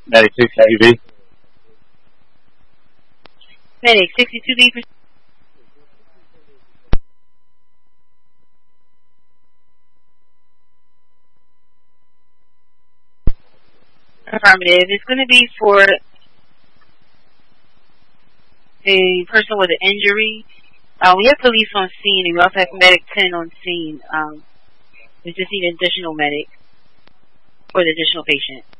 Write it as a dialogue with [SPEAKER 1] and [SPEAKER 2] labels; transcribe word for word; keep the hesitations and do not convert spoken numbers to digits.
[SPEAKER 1] Medic six A V.
[SPEAKER 2] Medic sixty-two B. Affirmative. It's going to be for a person with an injury. Uh, we have police on scene, and we also have medic ten on scene. Um, we just need an additional medic for the additional patient.